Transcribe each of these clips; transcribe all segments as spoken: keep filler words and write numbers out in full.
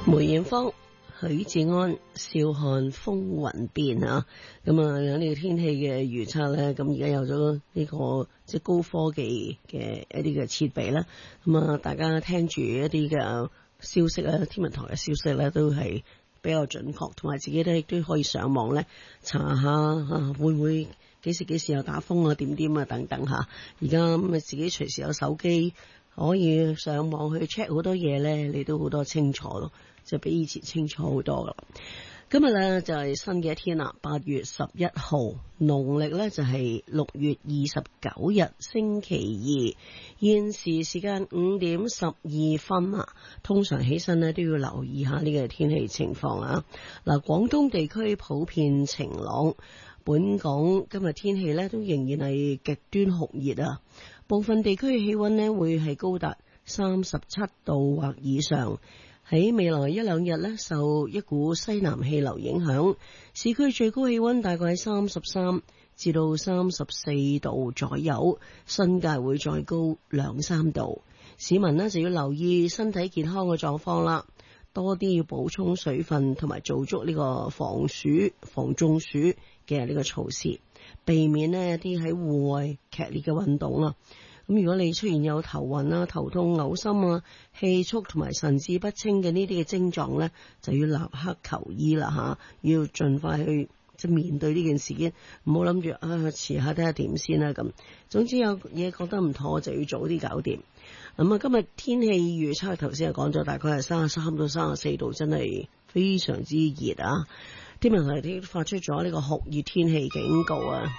梅艷芳、許志安笑看風雲變啊！咁啊，有呢個天氣嘅預測咧，咁而家有咗呢個即係高科技嘅一啲嘅設備啦。咁啊，大家聽住一啲嘅消息啊，天文台嘅消息咧，都係比較準確，同埋自己都亦都可以上網咧查下啊，會唔會幾時幾時有打風啊、點點啊等等吓。而家咁啊，自己隨時有手機可以上網去 check 好多嘢咧，你都好多清楚咯。就比以前清楚好多噶啦。今日咧就係新嘅一天啦，八月十一號，農曆咧就係六月二十九日，星期二。現時時間五點十二分啊。通常起身咧都要留意下呢個天氣情況啊。嗱，廣東地區普遍晴朗，本港今日天氣咧都仍然係極端酷熱啊。部分地區嘅氣溫咧會係高達三十七度或以上。喺未來一兩日呢，受一股西南氣流影響，市區最高氣溫大概喺三十三至到三十四度左右，新界會再高兩三度。市民呢就要留意身體健康嘅狀況啦，多啲要補充水分，同埋做足呢個防暑、防中暑嘅呢個措施，避免呢一啲喺戶外劇烈嘅運動啦。咁如果你出現有頭暈啊、頭痛、嘔心啊、氣促同埋神志不清嘅呢啲嘅症狀咧，就要立刻求醫啦吓，要盡快去即係面對呢件事件，唔好諗住啊遲下睇下點先啦咁。總之有嘢覺得唔妥就要早啲搞掂。咁啊，今日天氣預測頭先係講咗，大概係三十三到三十四度，真係非常之熱啊！天文台都發出咗呢個酷熱天氣警告啊！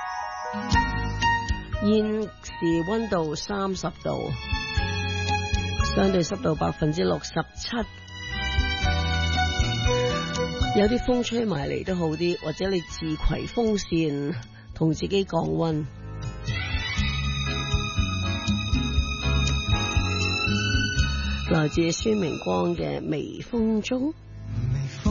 現時溫度三十度，相對濕度百分之六十七，有啲風吹埋嚟都好啲，或者你自攜風扇同自己降溫。來自孫明光嘅微風中。